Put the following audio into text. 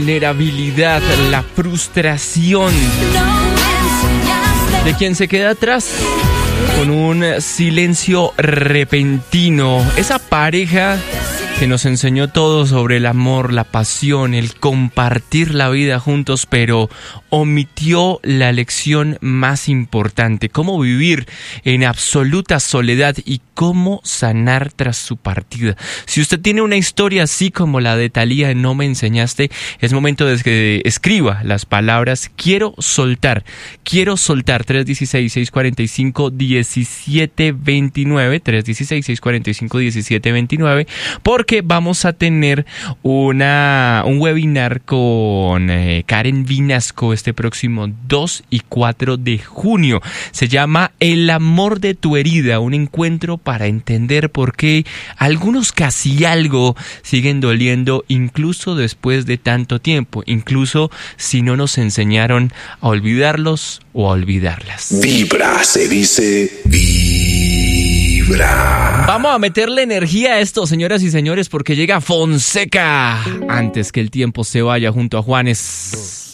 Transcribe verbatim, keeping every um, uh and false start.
vulnerabilidad, la frustración de quien se queda atrás con un silencio repentino. Esa pareja que nos enseñó todo sobre el amor, la pasión, el compartir la vida juntos, pero omitió la lección más importante: cómo vivir en absoluta soledad y cómo sanar tras su partida. Si usted tiene una historia así como la de Thalía en No Me Enseñaste, es momento de que escriba las palabras quiero soltar, quiero soltar, tres uno seis, seis cuatro cinco, uno siete dos nueve, tres uno seis, seis cuatro cinco, uno siete dos nueve, porque vamos a tener una, un webinar con eh, Karen Vinasco este próximo dos y cuatro de junio. Se llama El amor de tu herida, un encuentro para entender por qué algunos casi algo siguen doliendo incluso después de tanto tiempo, incluso si no nos enseñaron a olvidarlos o a olvidarlas. Vibra, se dice vibra. Vamos a meterle energía a esto, señoras y señores, porque llega Fonseca antes que el tiempo se vaya junto a Juanes.